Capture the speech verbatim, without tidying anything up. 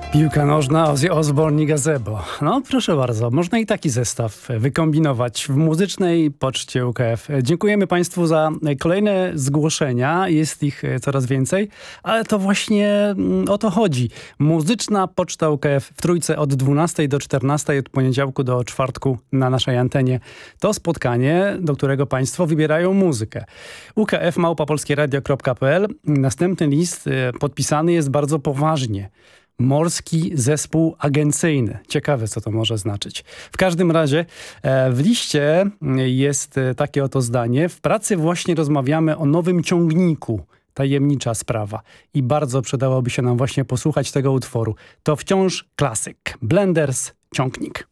Piłka nożna, Ozzy Osbourne i Gazebo. No proszę bardzo, można i taki zestaw wykombinować w muzycznej poczcie U K F. Dziękujemy Państwu za kolejne zgłoszenia, jest ich coraz więcej, ale to właśnie o to chodzi. Muzyczna poczta U K F w Trójce od dwunastej do czternastej, od poniedziałku do czwartku na naszej antenie. To spotkanie, do którego Państwo wybierają muzykę. U K F małpa polskieradio kropka p l. Następny list podpisany jest bardzo poważnie. Morski Zespół Agencyjny. Ciekawe, co to może znaczyć. W każdym razie w liście jest takie oto zdanie. W pracy właśnie rozmawiamy o nowym ciągniku. Tajemnicza sprawa. I bardzo przydałoby się nam właśnie posłuchać tego utworu. To wciąż klasyk. Blenders, Ciągnik.